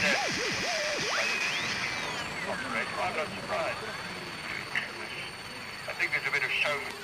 I'm not surprised. I think there's a bit of showmanship